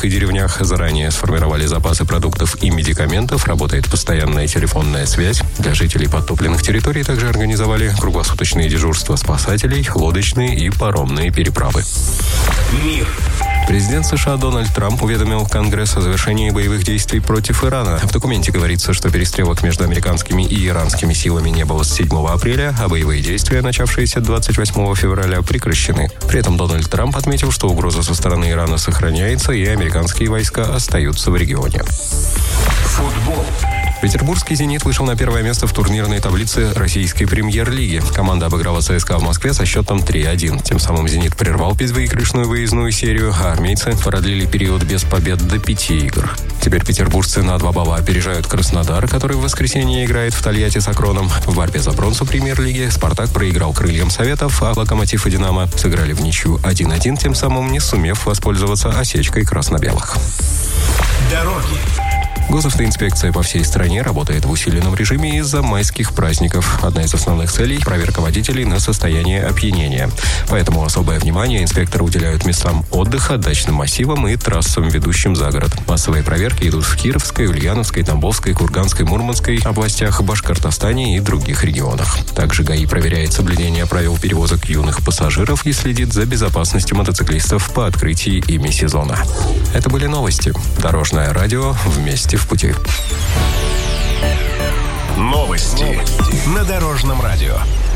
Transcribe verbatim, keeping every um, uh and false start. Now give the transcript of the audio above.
селах и деревнях заранее сформировали запасы продуктов и медикаментов, работает постоянная телефонная связь. Для жителей подтопленных территорий также организовали круглосуточные дежурства спасателей, лодочные и паромные переправы. Мир. Президент США Дональд Трамп уведомил Конгресс о завершении боевых действий против Ирана. В документе говорится, что перестрелок между американскими и иранскими силами не было с седьмого апреля, а боевые действия, начавшиеся двадцать восьмого февраля, прекращены. При этом Дональд Трамп отметил, что угроза со стороны Ирана сохраняется, и американские войска остаются в регионе. Футбол. Петербургский «Зенит» вышел на первое место в турнирной таблице российской премьер-лиги. Команда обыграла ЦСКА в Москве со счетом три один. Тем самым «Зенит» прервал безвыигрышную выездную серию, а армейцы продлили период без побед до пяти игр. Теперь петербуржцы на два балла опережают Краснодар, который в воскресенье играет в Тольятти с «Акроном». В борьбе за бронзу премьер-лиги «Спартак» проиграл «Крыльям Советов», а «Локомотив» и «Динамо» сыграли в ничью один один, тем самым не сумев воспользоваться осечкой красно-белых. Дороги. Госавтоинспекция по всей стране работает в усиленном режиме из-за майских праздников. Одна из основных целей – проверка водителей на состояние опьянения. Поэтому особое внимание инспекторы уделяют местам отдыха, дачным массивам и трассам, ведущим за город. Массовые проверки идут в Кировской, Ульяновской, Тамбовской, Курганской, Мурманской областях, Башкортостане и других регионах. Также ГАИ проверяет соблюдение правил перевозок юных пассажиров и следит за безопасностью мотоциклистов по открытии ими сезона. Это были новости. Дорожное радио. Вместе в пути. Новости на Дорожном радио.